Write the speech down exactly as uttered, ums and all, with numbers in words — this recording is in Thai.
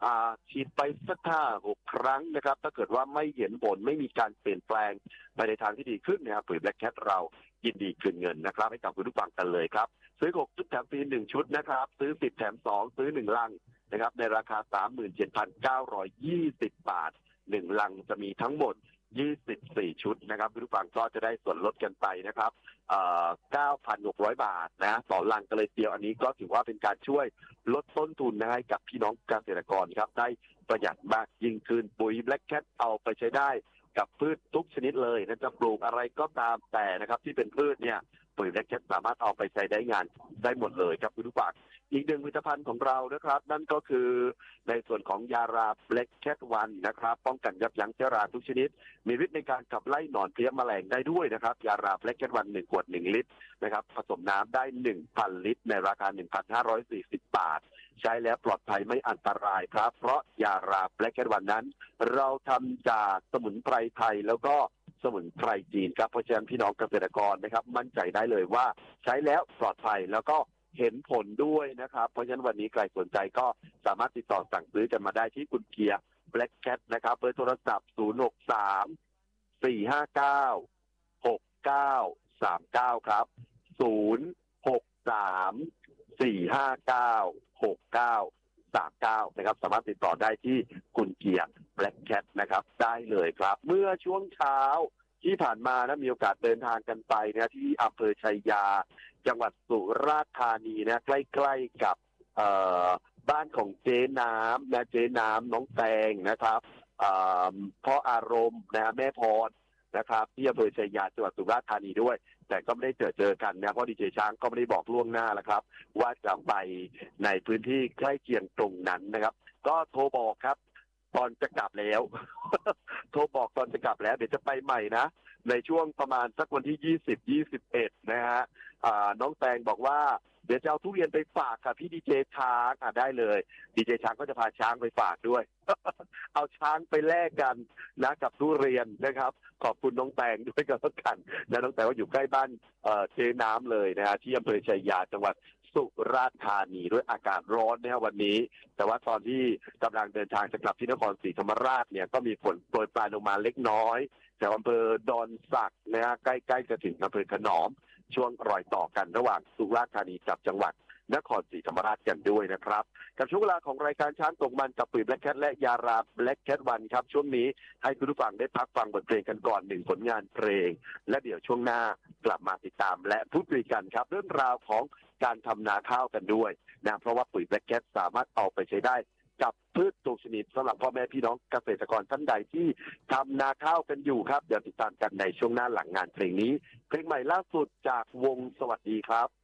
ฉีดไปสักห้าหกครั้งนะครับถ้าเกิดว่าไม่เห็นผลไม่มีการเปลี่ยนแปลงไปในทางที่ดีขึ้นนะครับปุ๋ยแบล็กแคทเรายินดีคืนเงินนะครับให้กับคุณผู้ฟังกันเลยครับซื้อหกชุดแถมฟรีหนึ่งชุดนะครับซื้อสิบแถมสองซื้อหนึ่งลังนะครับในราคา สามหมื่นเจ็ดพันเก้าร้อยยี่สิบ บาทหนึ่งลังจะมีทั้งหมดยี่สิบสี่ชุดนะครับคุณผู้ฟังก็จะได้ส่วนลดกันไปนะครับเอ่อ เก้าพันหกร้อย บาทนะต่อลังกันเลยเดียวอันนี้ก็ถือว่าเป็นการช่วยลดต้นทุนนะให้กับพี่น้องเกษตรกรครับได้ประหยัดมากยิ่งขึ้นปุ๋ยแบล็กแคทเอาไปใช้ได้กับพืชทุกชนิดเลยนะจะปลูกอะไรก็ตามแต่นะครับที่เป็นพืชเนี่ยปุ๋ยแบล็กแคทสามารถเอาไปใช้ได้งานได้หมดเลยครับคุณผู้ฟังอีกหนึ่งผลิตภัณฑ์ของเรานะครับนั่นก็คือในส่วนของยาราแบล็กแคทวันนะครับป้องกันยับยั้งเชื้อราทุกชนิดมีฤทธิ์ในการขับไล่หนอนเพลี้ยแมลงได้ด้วยนะครับยาราแบล็กแคทวันหนึ่งขวดหนึ่งลิตรนะครับผสมน้ำได้ หนึ่งพัน ลิตรในราคา หนึ่งพันห้าร้อยสี่สิบ บาทใช้แล้วปลอดภัยไม่อันตรายครับเพราะยาราแบล็กแคทวันนั้นเราทำจากสมุนไพรไทยแล้วก็สมุนไพรจีนครับเพราะฉะนั้นพี่น้องเกษตรกรนะครับมั่นใจได้เลยว่าใช้แล้วปลอดภัยแล้วก็เห็นผลด้วยนะครับเพราะฉะนั้นวันนี้ใครสนใจก็สามารถติดต่อสั่งซื้อกันมาได้ที่คุณเกียร์แบล็กแคทนะครับเบอร์โทรศัพท์ศูนย์ หก สาม สี่ ห้า เก้า หก เก้า สาม เก้าครับศูนย์ หก สาม สี่ ห้า เก้า หก เก้า สาม เก้านะครับสามารถติดต่อได้ที่คุณเกียร์แบล็กแคทนะครับได้เลยครับเมื่อช่วงเช้าที่ผ่านมานะมีโอกาสเดินทางกันไปนะที่อำเภอชัยยาจังหวัดสุราษฎร์ธานีนะใกล้ๆกับบ้านของเจ๊น้ำนะเจ๊น้ำน้องแตงนะครับพ่ออารมณ์นะแม่พรนะครับที่อำเภอชัยยาจังหวัดสุราษฎร์ธานีด้วยแต่ก็ไม่ได้เจอเจอกันนะเพราะดีเจช้างก็ไม่ได้บอกล่วงหน้าแล้วครับว่าจะไปในพื้นที่ใกล้เคียงตรงนั้นนะครับก็โทรบอกครับตอนจะกลับแล้ว โทรบอกตอนจะกลับแล้วเดี๋ยวจะไปใหม่นะในช่วงประมาณสักวันที่ยี่สิบ ยี่สิบเอ็ดนะฮะน้องแตงบอกว่าเดี๋ยวจะเอาทุเรียนไปฝากค่ะพี่ดีเจช้างอ่ะได้เลยดีเจช้างก็จะพาช้างไปฝากด้วย เอาช้างไปแลกกันนะกับทุเรียนนะครับขอบคุณน้องแตงด้วยกันแล้วกันนะน้องแตงว่าอยู่ใกล้บ้านเจ๊น้ำเลยนะฮะที่อำเภอชัยยาจังหวัดสุราษฎร์ธานีด้วยอากาศร้อนนะครับวันนี้แต่ว่าตอนที่กำลังเดินทางจะกลับที่นครศรีธรรมราชเนี่ยก็มีฝนโปรยปลายลงมาเล็กน้อยแต่อำเภอดอนสักนะฮะใกล้ๆจะถึงอำเภอขนอมช่วงรอยต่อกันระหว่างสุราษฎร์ธานีกับจังหวัดนครศรีธรรมราชกันด้วยนะครับกับช่วงเวลาของรายการช้างตกมันกับปุ๋ยแบล็กแคทและยาราแบล็กแคทวันครับช่วงนี้ให้คุณผู้ฟังได้พักฟังบทเพลงกันก่อนหนึ่งผลงานเพลงและเดี๋ยวช่วงหน้ากลับมาติดตามและพูดคุยกันครับเรื่องราวของการทำนาข้าวกันด้วยนะเพราะว่าปุ๋ยแบล็กแคทสามารถเอาไปใช้ได้กับพืชทุกชนิดสำหรับพ่อแม่พี่น้องเกษตรกรท่านใดที่ทำนาข้าวกันอยู่ครับเดี๋ยวติดตามกันในช่วงหน้าหลังงานเพลงนี้เพลงใหม่ล่าสุดจากวงสวัสดีครับ